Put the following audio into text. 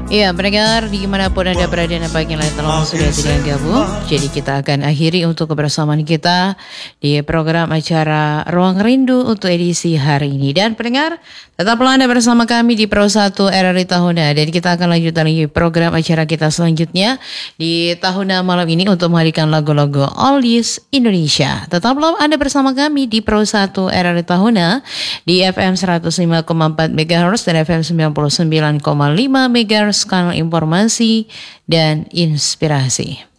Iya, pendengar dimanapun Anda berada dan bagian lain telah sudah tidak gabung. Jadi kita akan akhiri untuk kebersamaan kita di program acara Ruang Rindu untuk edisi hari ini. Dan pendengar, tetaplah Anda bersama kami di Pro 1 RRI Tahuna. Dan kita akan lanjutkan lagi program acara kita selanjutnya di Tahuna malam ini untuk menghadirkan lagu-lagu Oldies Indonesia. Tetaplah Anda bersama kami di Pro 1 RRI Tahuna di FM 105,4 MHz dan FM 99,5 MHz, kanal informasi dan inspirasi.